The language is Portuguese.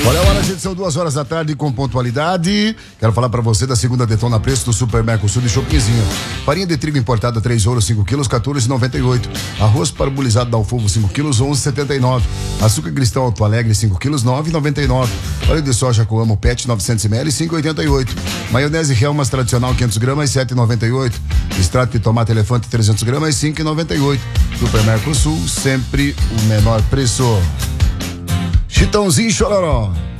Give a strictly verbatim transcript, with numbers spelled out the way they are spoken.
Olha a hora, gente, são duas horas da tarde com pontualidade. Quero falar pra você da segunda detona preço do Super Mercosul de Shoppingzinho. Farinha de trigo importada três ouros cinco quilos, quatorze reais e noventa e oito. Arroz parbolizado da Alfovo cinco quilos, onze reais e setenta e nove. Açúcar Cristão Alto Alegre cinco quilos, nove reais e noventa e nove. Óleo de soja Coamo Pet novecentos mililitros, cinco reais e oitenta e oito. Maionese Helmas tradicional quinhentos gramas, sete reais e noventa e oito. Extrato de tomate elefante trezentos gramas, cinco reais e noventa e oito. Super Mercosul, sempre o menor preço. Chitãozinho Chororó.